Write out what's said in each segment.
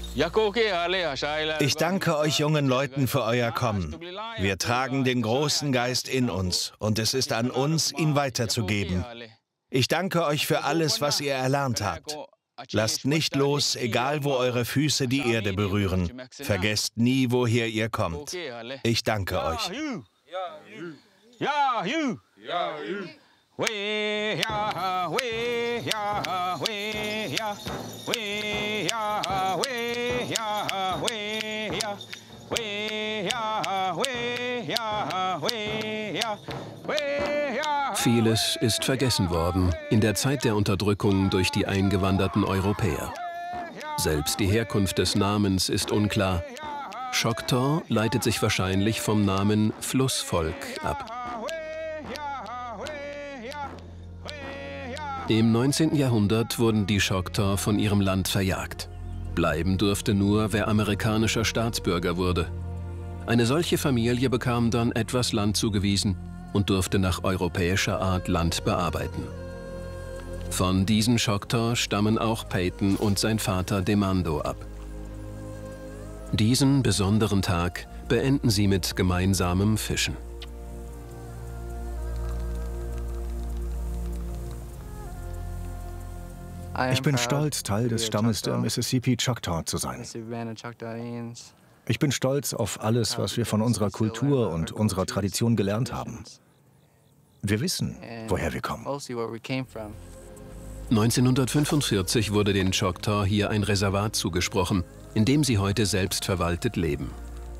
Ich danke euch jungen Leuten für euer Kommen. Wir tragen den großen Geist in uns und es ist an uns, ihn weiterzugeben. Ich danke euch für alles, was ihr erlernt habt. Lasst nicht los, egal wo eure Füße die Erde berühren. Vergesst nie, woher ihr kommt. Ich danke euch. Vieles ist vergessen worden in der Zeit der Unterdrückung durch die eingewanderten Europäer. Selbst die Herkunft des Namens ist unklar. Choctaw leitet sich wahrscheinlich vom Namen Flussvolk ab. Im 19. Jahrhundert wurden die Choctaw von ihrem Land verjagt. Bleiben durfte nur, wer amerikanischer Staatsbürger wurde. Eine solche Familie bekam dann etwas Land zugewiesen und durfte nach europäischer Art Land bearbeiten. Von diesen Choctaw stammen auch Peyton und sein Vater Demando ab. Diesen besonderen Tag beenden sie mit gemeinsamem Fischen. Ich bin stolz, Teil des Stammes der Mississippi Choctaw zu sein. Ich bin stolz auf alles, was wir von unserer Kultur und unserer Tradition gelernt haben. Wir wissen, woher wir kommen. 1945 wurde den Choctaw hier ein Reservat zugesprochen, in dem sie heute selbstverwaltet leben.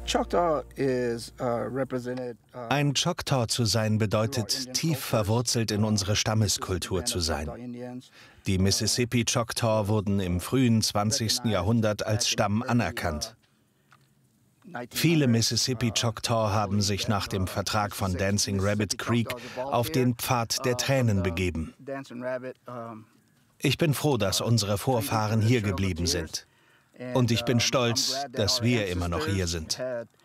Ein Choctaw zu sein bedeutet, tief verwurzelt in unsere Stammeskultur zu sein. Die Mississippi Choctaw wurden im frühen 20. Jahrhundert als Stamm anerkannt. Viele Mississippi Choctaw haben sich nach dem Vertrag von Dancing Rabbit Creek auf den Pfad der Tränen begeben. Ich bin froh, dass unsere Vorfahren hier geblieben sind. Und ich bin stolz, dass wir immer noch hier sind.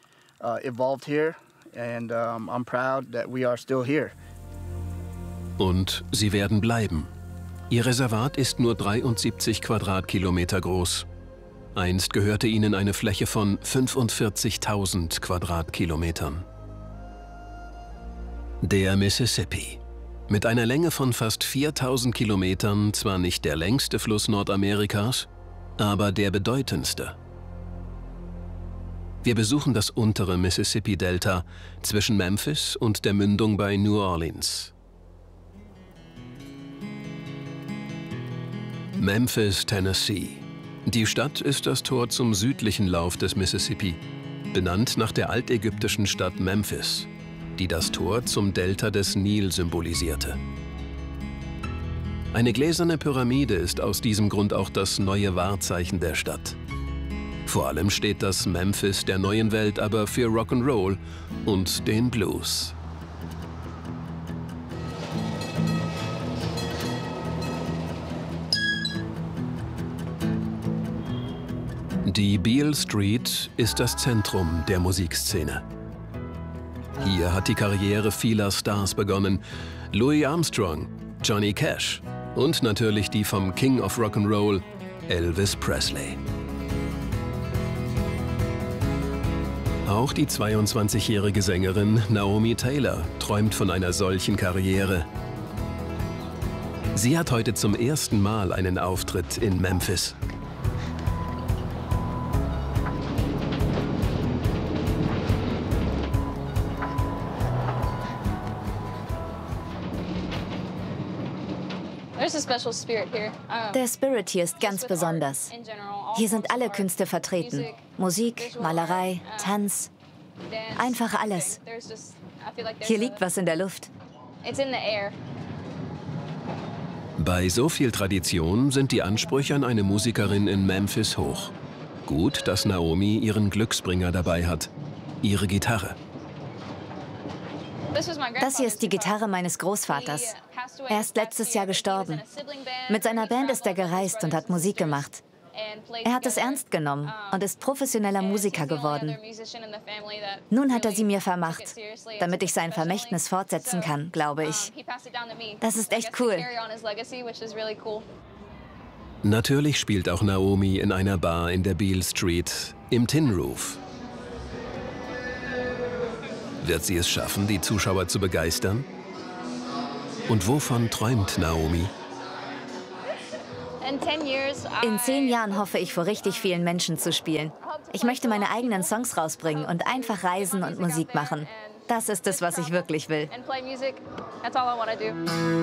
Und sie werden bleiben. Ihr Reservat ist nur 73 Quadratkilometer groß. Einst gehörte ihnen eine Fläche von 45.000 Quadratkilometern. Der Mississippi. Mit einer Länge von fast 4.000 Kilometern zwar nicht der längste Fluss Nordamerikas, aber der bedeutendste. Wir besuchen das untere Mississippi-Delta zwischen Memphis und der Mündung bei New Orleans. Memphis, Tennessee. Die Stadt ist das Tor zum südlichen Lauf des Mississippi, benannt nach der altägyptischen Stadt Memphis, die das Tor zum Delta des Nil symbolisierte. Eine gläserne Pyramide ist aus diesem Grund auch das neue Wahrzeichen der Stadt. Vor allem steht das Memphis der neuen Welt aber für Rock'n'Roll und den Blues. Die Beale Street ist das Zentrum der Musikszene. Hier hat die Karriere vieler Stars begonnen. Louis Armstrong, Johnny Cash und natürlich die vom King of Rock'n'Roll, Elvis Presley. Auch die 22-jährige Sängerin Naomi Taylor träumt von einer solchen Karriere. Sie hat heute zum ersten Mal einen Auftritt in Memphis. Der Spirit hier ist ganz besonders. Hier sind alle Künste vertreten. Musik, Malerei, Tanz, einfach alles. Hier liegt was in der Luft. Bei so viel Tradition sind die Ansprüche an eine Musikerin in Memphis hoch. Gut, dass Naomi ihren Glücksbringer dabei hat, ihre Gitarre. Das hier ist die Gitarre meines Großvaters. Er ist letztes Jahr gestorben. Mit seiner Band ist er gereist und hat Musik gemacht. Er hat es ernst genommen und ist professioneller Musiker geworden. Nun hat er sie mir vermacht, damit ich sein Vermächtnis fortsetzen kann, glaube ich. Das ist echt cool. Natürlich spielt auch Naomi in einer Bar in der Beale Street, im Tin Roof. Wird sie es schaffen, die Zuschauer zu begeistern? Und wovon träumt Naomi? In 10 Jahren hoffe ich, vor richtig vielen Menschen zu spielen. Ich möchte meine eigenen Songs rausbringen und einfach reisen und Musik machen. Das ist es, was ich wirklich will.